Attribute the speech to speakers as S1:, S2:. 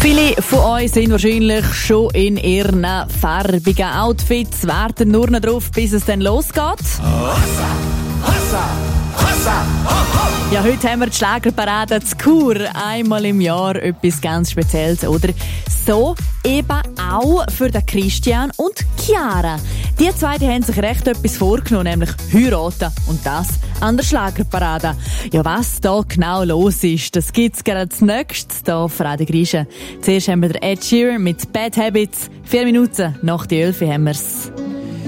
S1: Viele von euch sind wahrscheinlich schon in ihren farbigen Outfits, warten nur noch drauf, bis es dann losgeht.
S2: Hossa, hossa, hossa, ho, ho.
S1: Ja, heute haben wir die Schlagerparade zu Chur. Einmal im Jahr etwas ganz Spezielles, oder? So eben auch für den Christian und Chiara. Die zwei haben sich recht etwas vorgenommen, nämlich heiraten. Und das an der Schlagerparade. Ja, was da genau los ist, das gibt's gerade als nächstes hier auf Radio Grische. Zuerst haben wir den Ed Sheeran mit Bad Habits. 4 Minuten nach die 11 haben wir's.